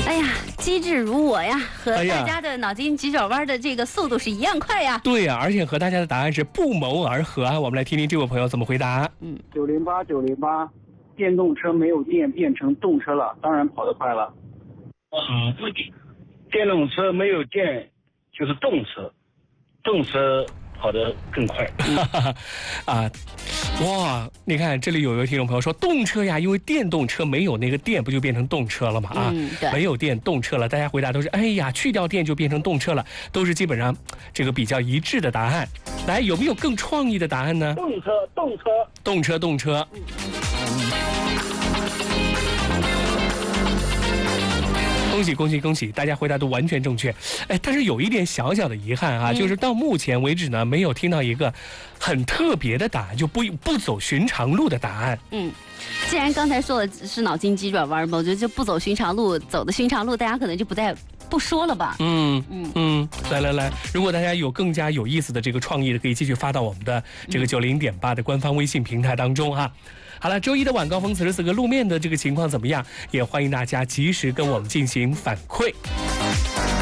哎呀，机智如我呀，和大家的脑筋急转弯的这个速度是一样快呀。 对呀，而且和大家的答案是不谋而合啊。我们来听听这位朋友怎么回答。 908，电动车没有电变成动车了，当然跑得快了。 电动车没有电就是动车，动车跑得更快。 啊，哇！你看这里有一位听众朋友说，动车呀，因为电动车没有那个电，不就变成动车了吗？啊，没有电动车了。大家回答都是，哎呀，去掉电就变成动车了，都是基本上这个比较一致的答案。来，有没有更创意的答案呢？动车。恭喜！大家回答都完全正确。哎，但是有一点小小的遗憾啊，就是到目前为止呢，没有听到一个很特别的答案，就不走寻常路的答案。 既然刚才说的是脑筋急转弯嘛，我觉得就不走寻常路，走的寻常路，大家可能就不说了吧。 来，如果大家有更加有意思的这个创意的，可以继续发到我们的这个90.8的官方微信平台当中哈。好了，周一的晚高峰此时此刻路面的这个情况怎么样？也欢迎大家及时跟我们进行反馈。